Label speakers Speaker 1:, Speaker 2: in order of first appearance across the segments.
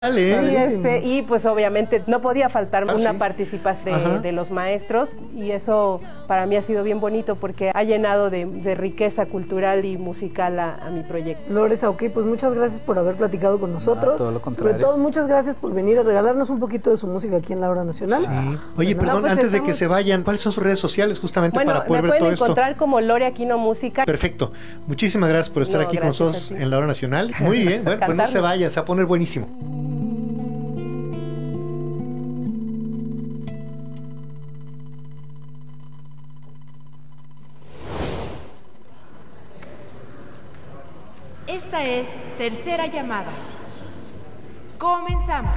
Speaker 1: Y pues obviamente no podía faltar una participación de los maestros, y eso para mí ha sido bien bonito porque ha llenado de riqueza cultural y musical a mi proyecto.
Speaker 2: Lores Aukey, pues muchas gracias por haber platicado con nosotros.
Speaker 3: Todo lo contrario.
Speaker 2: Sobre todo, muchas gracias por venir a regalarnos un poquito de su música aquí en la Hora Nacional.
Speaker 4: Sí. Oye, perdón, antes de que se vayan, ¿cuáles son sus redes sociales justamente para poder ver todo esto?
Speaker 1: Me pueden encontrar como Lore Aquino Música.
Speaker 4: Perfecto. Muchísimas gracias por estar aquí con nosotros en la Hora Nacional. Muy bien, bueno, pues no se vayan, se va a poner buenísimo.
Speaker 5: Esta es Tercera Llamada. Comenzamos.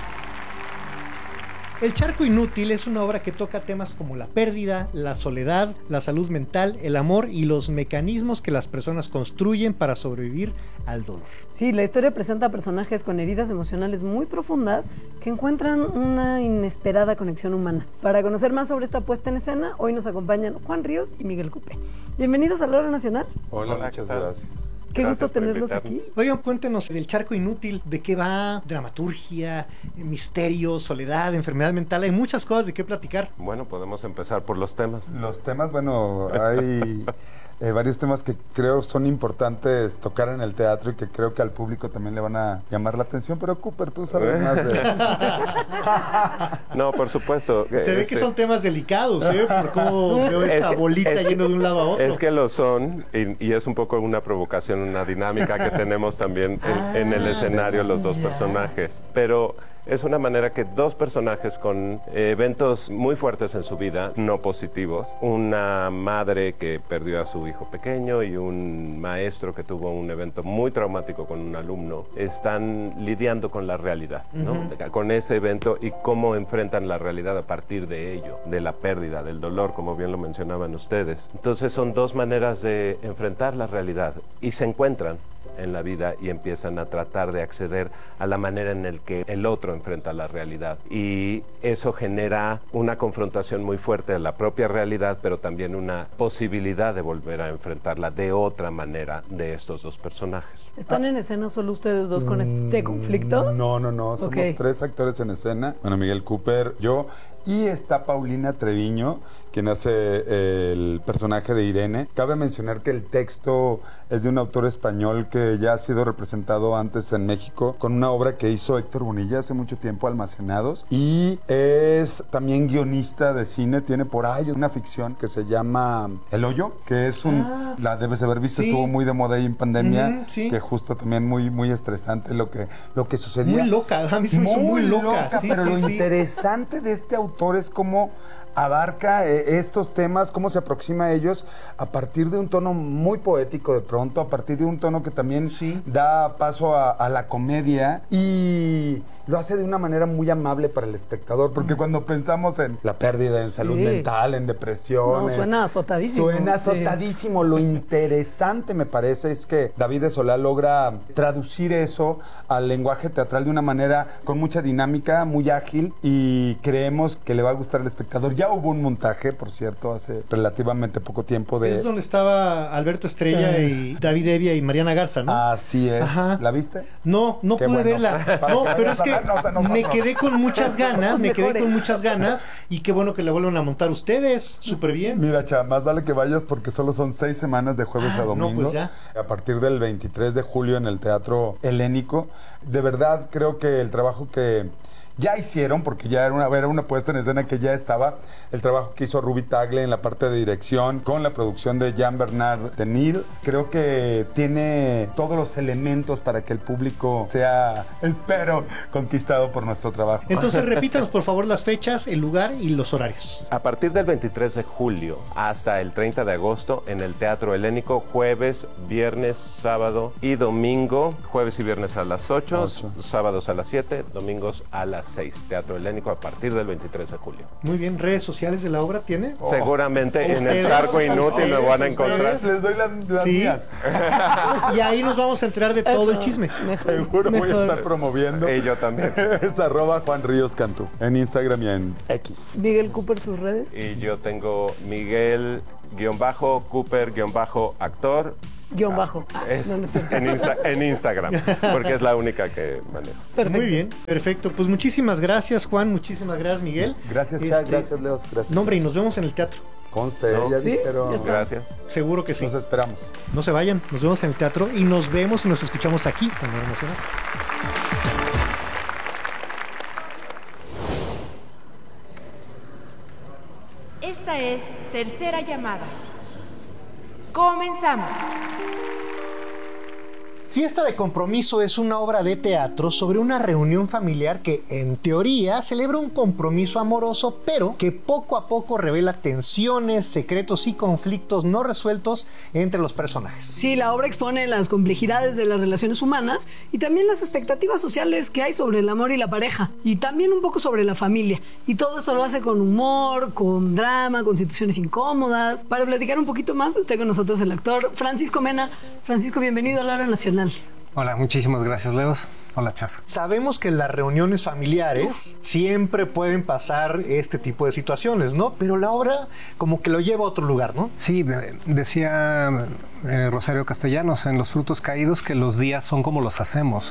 Speaker 4: El Charco Inútil es una obra que toca temas como la pérdida, la soledad, la salud mental, el amor y los mecanismos que las personas construyen para sobrevivir al dolor.
Speaker 2: Sí, la historia presenta personajes con heridas emocionales muy profundas que encuentran una inesperada conexión humana. Para conocer más sobre esta puesta en escena, hoy nos acompañan Juan Ríos y Miguel Cooper. Bienvenidos a la Hora Nacional.
Speaker 6: Hola, muchas gracias.
Speaker 2: Qué gusto tenerlos aquí.
Speaker 4: Oigan, cuéntenos del Charco Inútil, ¿de qué va? Dramaturgia, misterio, soledad, enfermedad mental, hay muchas cosas de qué platicar.
Speaker 6: Bueno, podemos empezar por los temas.
Speaker 7: Los temas, bueno, hay varios temas que creo son importantes tocar en el teatro y que creo que al público también le van a llamar la atención, pero Cooper, tú sabes más de eso.
Speaker 6: No, por supuesto.
Speaker 4: Se ve que son temas delicados, por cómo veo esta bolita yendo de un lado a otro.
Speaker 6: Es que lo son, y es un poco una provocación, una dinámica que tenemos también en el escenario los dos personajes. Pero es una manera que dos personajes con eventos muy fuertes en su vida, no positivos, una madre que perdió a su hijo pequeño y un maestro que tuvo un evento muy traumático con un alumno, están lidiando con la realidad, ¿no? Con ese evento y cómo enfrentan la realidad a partir de ello, de la pérdida, del dolor, como bien lo mencionaban ustedes. Entonces son dos maneras de enfrentar la realidad y se encuentran en la vida y empiezan a tratar de acceder a la manera en la que el otro enfrenta la realidad, y eso genera una confrontación muy fuerte de la propia realidad, pero también una posibilidad de volver a enfrentarla de otra manera de estos dos personajes.
Speaker 2: ¿Están en escena solo ustedes dos con este conflicto?
Speaker 7: No, somos tres actores en escena, bueno, Miguel Cooper, yo, y está Paulina Treviño, quien hace el personaje de Irene. Cabe mencionar que el texto es de un autor español que ya ha sido representado antes en México con una obra que hizo Héctor Bonilla hace mucho tiempo, Almacenados, y es también guionista de cine. Tiene por ahí una ficción que se llama El Hoyo, que es la debes haber visto, estuvo muy de moda ahí en pandemia, que justo también muy estresante lo que sucedía.
Speaker 4: Muy loca, a mí se me hizo muy loca.
Speaker 7: Pero lo interesante de este autor es cómo abarca estos temas, cómo se aproxima a ellos a partir de un tono muy poético de pronto, a partir de un tono que también da paso a la comedia, y lo hace de una manera muy amable para el espectador, porque cuando pensamos en la pérdida, en salud mental, en depresión...
Speaker 2: No, suena azotadísimo.
Speaker 7: Suena azotadísimo. Lo interesante, me parece, es que David de Solá logra traducir eso al lenguaje teatral de una manera con mucha dinámica, muy ágil, y creemos que le va a gustar al espectador. Ya hubo un montaje, por cierto, hace relativamente poco tiempo de...
Speaker 4: Es donde estaba Alberto Estrella y David Evia y Mariana Garza, ¿no?
Speaker 7: Así es. Ajá. ¿La viste?
Speaker 4: No pude verla. No, pero es que me quedé con muchas ganas, y qué bueno que la vuelvan a montar ustedes, súper bien.
Speaker 7: Mira, Chava, más vale que vayas porque solo son 6 semanas de jueves a domingo.
Speaker 4: No, pues ya.
Speaker 7: A partir del 23 de julio en el Teatro Helénico. De verdad, creo que el trabajo que ya hicieron, porque ya era una puesta en escena que ya estaba, el trabajo que hizo Ruby Tagle en la parte de dirección, con la producción de Jean-Bernard Denil, creo que tiene todos los elementos para que el público sea, espero, conquistado por nuestro trabajo.
Speaker 4: Entonces repítanos por favor las fechas, el lugar y los horarios.
Speaker 6: A partir del 23 de julio hasta el 30 de agosto en el Teatro Helénico, jueves, viernes, sábado y domingo, jueves y viernes a las 8. Sábados a las 7, domingos a las 6. Teatro Helénico a partir del 23 de julio.
Speaker 4: Muy bien, ¿redes sociales de la obra tiene?
Speaker 6: Seguramente en el Charco Inútil lo van a encontrar.
Speaker 7: Les doy las mías.
Speaker 4: Y ahí nos vamos a enterar de todo el chisme.
Speaker 7: Seguro voy a estar promoviendo.
Speaker 6: Y yo también.
Speaker 7: Es @Juan Ríos Cantú en Instagram y en X.
Speaker 2: Miguel Cooper, sus redes.
Speaker 6: Y yo tengo Miguel-Cooper-actor
Speaker 2: Guión bajo.
Speaker 6: En Instagram, porque es la única que manejo.
Speaker 4: Muy bien, perfecto. Pues muchísimas gracias, Juan. Muchísimas gracias, Miguel.
Speaker 7: Gracias, Chad. Gracias, Leos. Gracias.
Speaker 4: No, hombre, y nos vemos en el teatro.
Speaker 7: Conste, ya
Speaker 2: ¿Sí?
Speaker 7: dijeron.
Speaker 6: Gracias.
Speaker 4: Seguro que sí.
Speaker 7: Nos esperamos.
Speaker 4: No se vayan, nos vemos en el teatro y nos vemos y nos escuchamos aquí en La Hora Nacional.
Speaker 5: Esta es Tercera Llamada. Comenzamos.
Speaker 4: Fiesta de Compromiso es una obra de teatro sobre una reunión familiar que, en teoría, celebra un compromiso amoroso, pero que poco a poco revela tensiones, secretos y conflictos no resueltos entre los personajes.
Speaker 2: Sí, la obra expone las complejidades de las relaciones humanas y también las expectativas sociales que hay sobre el amor y la pareja, y también un poco sobre la familia. Y todo esto lo hace con humor, con drama, con situaciones incómodas. Para platicar un poquito más, está con nosotros el actor Francisco Mena. Francisco, bienvenido a La Hora Nacional.
Speaker 3: Hola, muchísimas gracias, Leos. Hola, Chas.
Speaker 4: Sabemos que en las reuniones familiares siempre pueden pasar este tipo de situaciones, ¿no? Pero la obra como que lo lleva a otro lugar, ¿no?
Speaker 3: Sí, decía Rosario Castellanos en Los Frutos Caídos que los días son como los hacemos.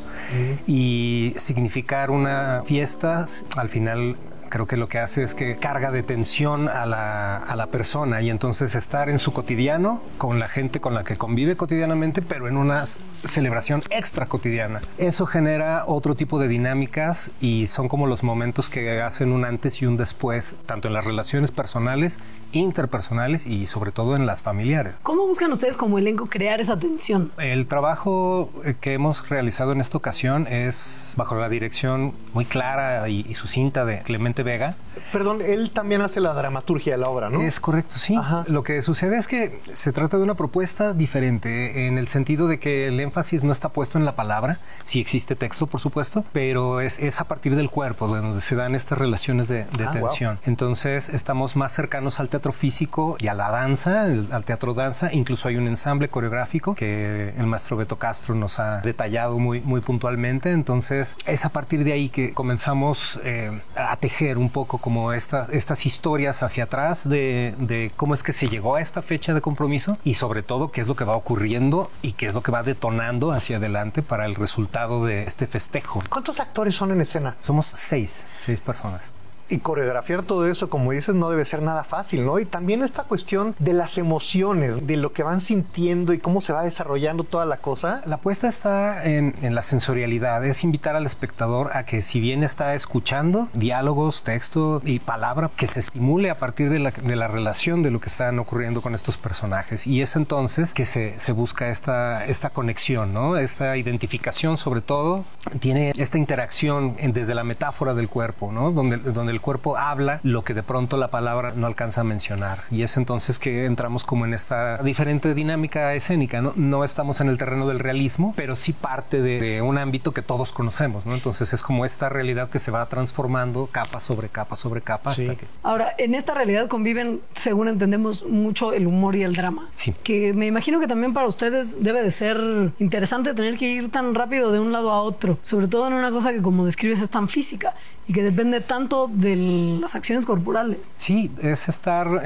Speaker 3: Y significar una fiesta, al final, creo que lo que hace es que carga de tensión a la persona, y entonces estar en su cotidiano con la gente con la que convive cotidianamente, pero en una celebración extra cotidiana. Eso genera otro tipo de dinámicas y son como los momentos que hacen un antes y un después, tanto en las relaciones personales, interpersonales y sobre todo en las familiares.
Speaker 2: ¿Cómo buscan ustedes como elenco crear esa tensión?
Speaker 3: El trabajo que hemos realizado en esta ocasión es bajo la dirección muy clara y sucinta de Clemente Vega.
Speaker 4: Perdón, él también hace la dramaturgia de la obra, ¿no?
Speaker 3: Es correcto, sí.
Speaker 4: Ajá.
Speaker 3: Lo que sucede es que se trata de una propuesta diferente, en el sentido de que el énfasis no está puesto en la palabra, sí existe texto, por supuesto, pero es a partir del cuerpo donde se dan estas relaciones de tensión. Wow. Entonces estamos más cercanos al teatro físico y a la danza, al teatro danza. Incluso hay un ensamble coreográfico que el maestro Beto Castro nos ha detallado muy puntualmente. Entonces es a partir de ahí que comenzamos a tejer un poco como estas historias hacia atrás de cómo es que se llegó a esta fecha de compromiso y sobre todo qué es lo que va ocurriendo y qué es lo que va detonando hacia adelante para el resultado de este festejo.
Speaker 4: ¿Cuántos actores son en escena?
Speaker 3: Somos seis personas.
Speaker 4: Y coreografiar todo eso, como dices, no debe ser nada fácil, ¿no? Y también esta cuestión de las emociones, de lo que van sintiendo y cómo se va desarrollando toda la cosa.
Speaker 3: La apuesta está en la sensorialidad, es invitar al espectador a que, si bien está escuchando diálogos, texto y palabra, que se estimule a partir de la relación de lo que están ocurriendo con estos personajes. Y es entonces que se busca esta conexión, ¿no? Esta identificación, sobre todo, tiene esta interacción desde la metáfora del cuerpo, ¿no? Donde el cuerpo habla lo que de pronto la palabra no alcanza a mencionar, y es entonces que entramos como en esta diferente dinámica escénica, ¿no? No estamos en el terreno del realismo, pero sí parte de un ámbito que todos conocemos, ¿no? Entonces es como esta realidad que se va transformando capa sobre capa sobre capa. Sí. Hasta que...
Speaker 2: Ahora, en esta realidad conviven, según entendemos, mucho el humor y el drama.
Speaker 3: Sí.
Speaker 2: Que me imagino que también para ustedes debe de ser interesante tener que ir tan rápido de un lado a otro, sobre todo en una cosa que, como describes, es tan física y que depende tanto de las acciones corporales.
Speaker 3: Sí, es estar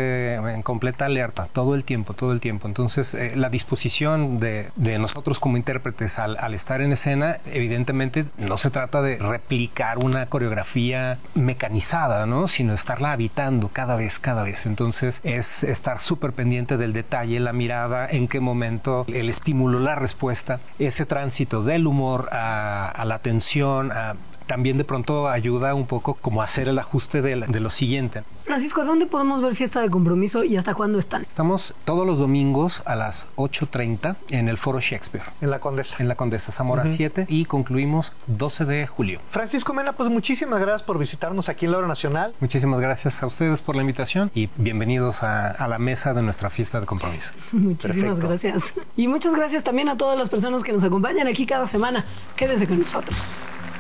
Speaker 3: en completa alerta todo el tiempo. Entonces, la disposición de nosotros como intérpretes al estar en escena, evidentemente no se trata de replicar una coreografía mecanizada, ¿no? Sino estarla habitando cada vez. Entonces, es estar súper pendiente del detalle, la mirada, en qué momento, el estímulo, la respuesta, ese tránsito del humor a la tensión, también de pronto ayuda un poco como a hacer el ajuste de lo siguiente.
Speaker 2: Francisco, ¿dónde podemos ver Fiesta de Compromiso y hasta cuándo están?
Speaker 3: Estamos todos los domingos a las 8:30 en el Foro Shakespeare.
Speaker 4: En la Condesa.
Speaker 3: En la Condesa, Zamora 7, y concluimos 12 de julio.
Speaker 4: Francisco Mena, pues muchísimas gracias por visitarnos aquí en La Hora Nacional.
Speaker 3: Muchísimas gracias a ustedes por la invitación y bienvenidos a la mesa de nuestra Fiesta de Compromiso.
Speaker 2: Muchísimas gracias. Y muchas gracias también a todas las personas que nos acompañan aquí cada semana. Quédense con nosotros.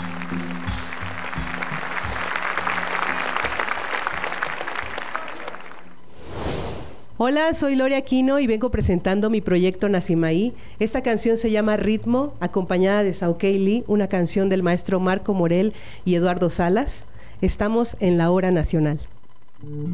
Speaker 1: Hola, soy Lore Aquino y vengo presentando mi proyecto Nacimaí. Esta canción se llama Ritmo, acompañada de Sauquei Lee, una canción del maestro Marco Morel y Eduardo Salas. Estamos en La Hora Nacional.